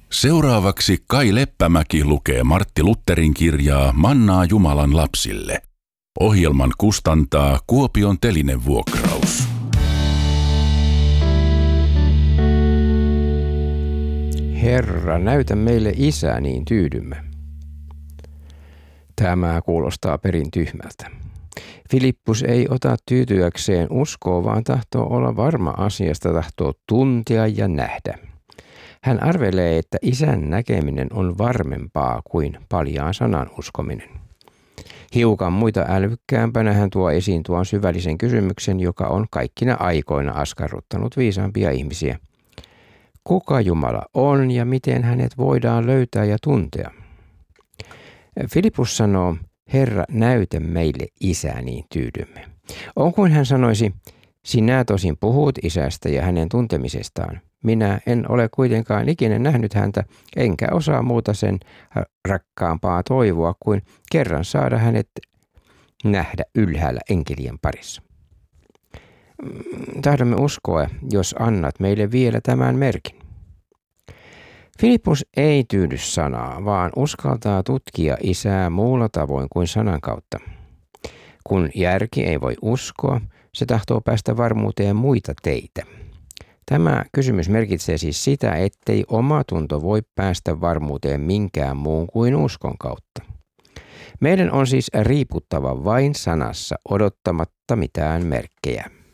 Seuraavaksi Kai Leppämäki lukee Martti Lutherin kirjaa Mannaa Jumalan lapsille. Ohjelman kustantaa Kuopion Telinevuokraus. Herra, näytä meille Isä, niin tyydymme. Tämä kuulostaa perin tyhmältä. Filippus ei ota tyytyäkseen uskoa, vaan tahtoo olla varma asiasta, tahtoo tuntea ja nähdä. Hän arvelee, että Isän näkeminen on varmempaa kuin paljaan sanan uskominen. Hiukan muita älvykkäämpänä hän tuo esiin tuon syvällisen kysymyksen, joka on kaikkina aikoina askarruttanut viisaampia ihmisiä. Kuka Jumala on ja miten hänet voidaan löytää ja tuntea? Filippus sanoo, Herra, näytä meille Isä, niin tyydymme. On kuin hän sanoisi, sinä tosin puhut Isästä ja hänen tuntemisestaan. Minä en ole kuitenkaan ikinä nähnyt häntä, enkä osaa muuta sen rakkaampaa toivoa kuin kerran saada hänet nähdä ylhäällä enkelien parissa. Tahdomme uskoa, jos annat meille vielä tämän merkin. Filippus ei tyydy sanaa, vaan uskaltaa tutkia Isää muulla tavoin kuin sanan kautta. Kun järki ei voi uskoa, se tahtoo päästä varmuuteen muita teitä. Tämä kysymys merkitsee siis sitä, ettei omatunto voi päästä varmuuteen minkään muun kuin uskon kautta. Meidän on siis riiputtava vain sanassa odottamatta mitään merkkejä.